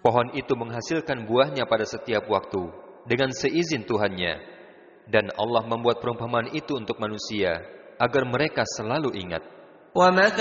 Pohon itu menghasilkan buahnya pada setiap waktu dengan seizin Tuhannya. Dan Allah membuat perumpamaan itu untuk manusia agar mereka selalu ingat. ومثل